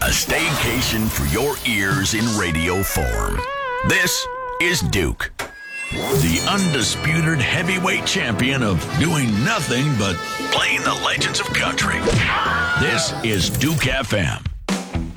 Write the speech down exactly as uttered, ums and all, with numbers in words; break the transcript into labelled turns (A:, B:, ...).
A: A staycation for your ears in radio form. This is Duke, the undisputed heavyweight champion of doing nothing but playing the legends of country. This is Duke F M.